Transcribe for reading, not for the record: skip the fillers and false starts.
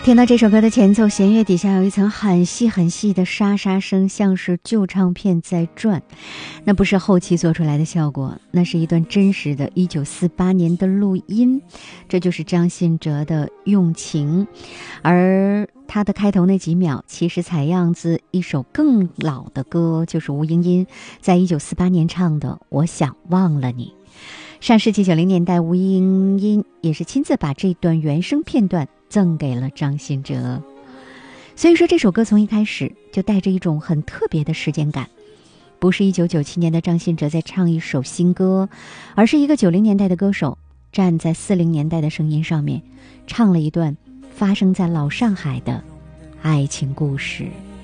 听到这首歌的前奏，弦乐底下有一层很细很细的沙沙声，像是旧唱片在转。那不是后期做出来的效果，那是一段真实的1948年的录音。这就是张信哲的《用情》，而他的开头那几秒其实采样自一首更老的歌，就是吴英英在1948年唱的《我想忘了你》。上世纪90年代，吴英英也是亲自把这段原声片段赠给了张信哲。所以说这首歌从一开始就带着一种很特别的时间感，不是1997年的张信哲在唱一首新歌，而是一个90年代的歌手站在40年代的声音上面，唱了一段发生在老上海的爱情故事。